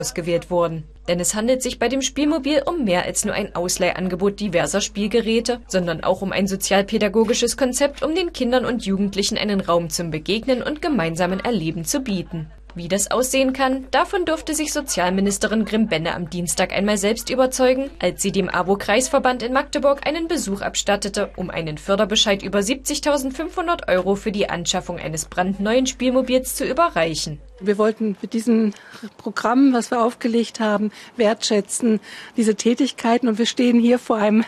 ausgewählt wurden. Denn es handelt sich bei dem Spielmobil um mehr als nur ein Ausleihangebot diverser Spielgeräte, sondern auch um ein sozialpädagogisches Konzept, um den Kindern und Jugendlichen einen Raum zum Begegnen und gemeinsamen Erleben zu bieten. Wie das aussehen kann, davon durfte sich Sozialministerin Grimm-Benne am Dienstag einmal selbst überzeugen, als sie dem AWO-Kreisverband in Magdeburg einen Besuch abstattete, um einen Förderbescheid über 70.500 € für die Anschaffung eines brandneuen Spielmobils zu überreichen. Wir wollten mit diesem Programm, was wir aufgelegt haben, wertschätzen, diese Tätigkeiten. Und wir stehen hier vor einem,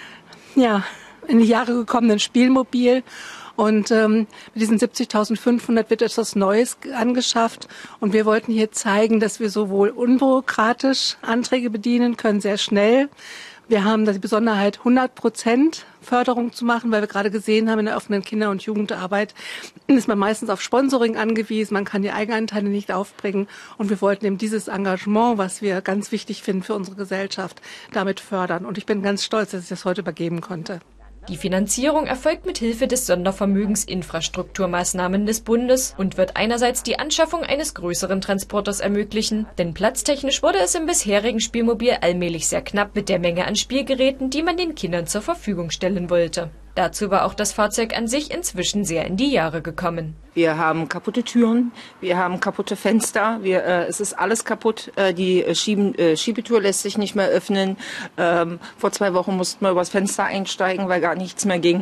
in die Jahre gekommenen Spielmobil. Und mit diesen 70.500 wird etwas Neues angeschafft. Und wir wollten hier zeigen, dass wir sowohl unbürokratisch Anträge bedienen können, sehr schnell. Wir haben die Besonderheit, 100% Förderung zu machen, weil wir gerade gesehen haben, in der offenen Kinder- und Jugendarbeit ist man meistens auf Sponsoring angewiesen. Man kann die Eigenanteile nicht aufbringen. Und wir wollten eben dieses Engagement, was wir ganz wichtig finden für unsere Gesellschaft, damit fördern. Und ich bin ganz stolz, dass ich das heute übergeben konnte. Die Finanzierung erfolgt mit Hilfe des Sondervermögens Infrastrukturmaßnahmen des Bundes und wird einerseits die Anschaffung eines größeren Transporters ermöglichen, denn platztechnisch wurde es im bisherigen Spielmobil allmählich sehr knapp mit der Menge an Spielgeräten, die man den Kindern zur Verfügung stellen wollte. Dazu war auch das Fahrzeug an sich inzwischen sehr in die Jahre gekommen. Wir haben kaputte Türen, wir haben kaputte Fenster, es ist alles kaputt. Die Schiebetür lässt sich nicht mehr öffnen. Vor 2 Wochen mussten wir übers Fenster einsteigen, weil gar nichts mehr ging.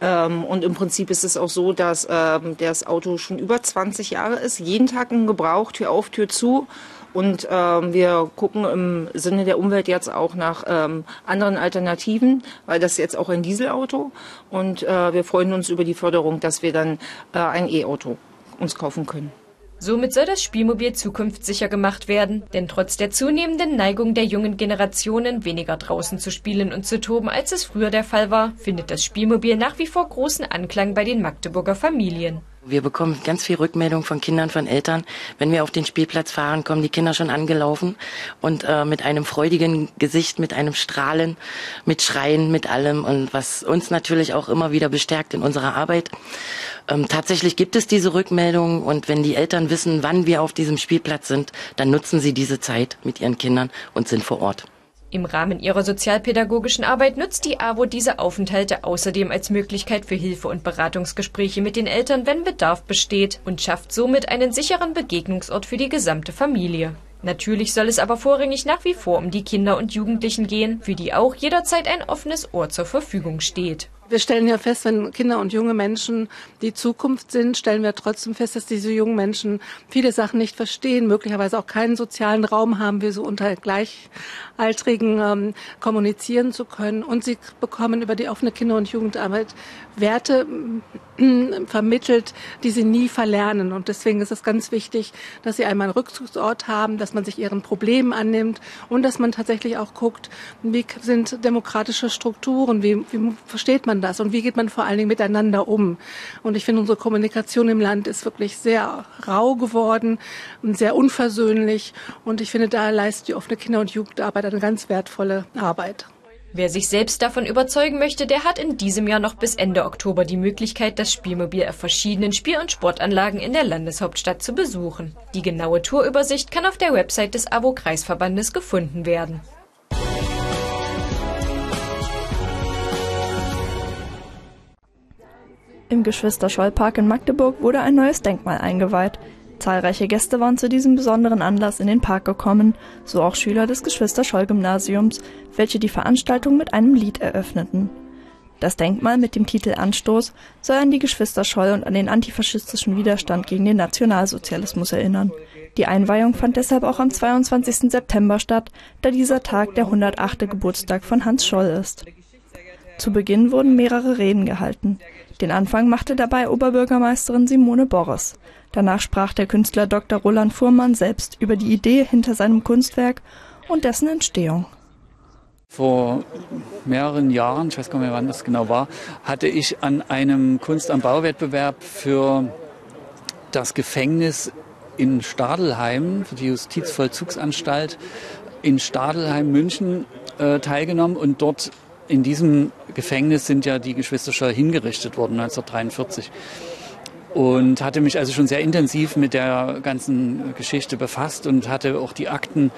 Und im Prinzip ist es auch so, dass das Auto schon über 20 Jahre ist, jeden Tag in Gebrauch, Tür auf, Tür zu. Und wir gucken im Sinne der Umwelt jetzt auch nach anderen Alternativen, weil das ist jetzt auch ein Dieselauto. Und wir freuen uns über die Förderung, dass wir dann ein E-Auto uns kaufen können. Somit soll das Spielmobil zukunftssicher gemacht werden, denn trotz der zunehmenden Neigung der jungen Generationen, weniger draußen zu spielen und zu toben, als es früher der Fall war, findet das Spielmobil nach wie vor großen Anklang bei den Magdeburger Familien. Wir bekommen ganz viel Rückmeldung von Kindern, von Eltern. Wenn wir auf den Spielplatz fahren, kommen die Kinder schon angelaufen und mit einem freudigen Gesicht, mit einem Strahlen, mit Schreien, mit allem. Und was uns natürlich auch immer wieder bestärkt in unserer Arbeit. Tatsächlich gibt es diese Rückmeldung und wenn die Eltern wissen, wann wir auf diesem Spielplatz sind, dann nutzen sie diese Zeit mit ihren Kindern und sind vor Ort. Im Rahmen ihrer sozialpädagogischen Arbeit nutzt die AWO diese Aufenthalte außerdem als Möglichkeit für Hilfe- und Beratungsgespräche mit den Eltern, wenn Bedarf besteht, und schafft somit einen sicheren Begegnungsort für die gesamte Familie. Natürlich soll es aber vorrangig nach wie vor um die Kinder und Jugendlichen gehen, für die auch jederzeit ein offenes Ohr zur Verfügung steht. Wir stellen ja fest, wenn Kinder und junge Menschen die Zukunft sind, stellen wir trotzdem fest, dass diese jungen Menschen viele Sachen nicht verstehen, möglicherweise auch keinen sozialen Raum haben, wie so unter Gleichaltrigen kommunizieren zu können. Und sie bekommen über die offene Kinder- und Jugendarbeit Werte vermittelt, die sie nie verlernen. Und deswegen ist es ganz wichtig, dass sie einmal einen Rückzugsort haben, dass man sich ihren Problemen annimmt und dass man tatsächlich auch guckt, wie sind demokratische Strukturen, wie versteht man das und wie geht man vor allen Dingen miteinander um. Und ich finde, unsere Kommunikation im Land ist wirklich sehr rau geworden und sehr unversöhnlich. Und ich finde, da leistet die offene Kinder- und Jugendarbeit eine ganz wertvolle Arbeit. Wer sich selbst davon überzeugen möchte, der hat in diesem Jahr noch bis Ende Oktober die Möglichkeit, das Spielmobil auf verschiedenen Spiel- und Sportanlagen in der Landeshauptstadt zu besuchen. Die genaue Tourübersicht kann auf der Website des AWO-Kreisverbandes gefunden werden. Im Geschwister-Scholl-Park in Magdeburg wurde ein neues Denkmal eingeweiht. Zahlreiche Gäste waren zu diesem besonderen Anlass in den Park gekommen, so auch Schüler des Geschwister-Scholl-Gymnasiums, welche die Veranstaltung mit einem Lied eröffneten. Das Denkmal mit dem Titel Anstoß soll an die Geschwister Scholl und an den antifaschistischen Widerstand gegen den Nationalsozialismus erinnern. Die Einweihung fand deshalb auch am 22. September statt, da dieser Tag der 108. Geburtstag von Hans Scholl ist. Zu Beginn wurden mehrere Reden gehalten. Den Anfang machte dabei Oberbürgermeisterin Simone Borres. Danach sprach der Künstler Dr. Roland Fuhrmann selbst über die Idee hinter seinem Kunstwerk und dessen Entstehung. Vor mehreren Jahren, ich weiß gar nicht mehr, wann das genau war, hatte ich an einem Kunst am Bau-Wettbewerb für das Gefängnis in Stadelheim, für die Justizvollzugsanstalt in Stadelheim, München teilgenommen. Und dort in diesem Gefängnis sind ja die Geschwister Scholl hingerichtet worden, 1943. und hatte mich also schon sehr intensiv mit der ganzen Geschichte befasst und hatte auch die Akten